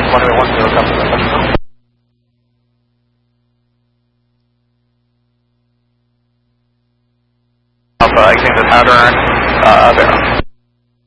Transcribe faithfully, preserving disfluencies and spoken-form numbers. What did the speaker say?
runway one zero, copy that. Alpha, exiting the pattern, uh, there.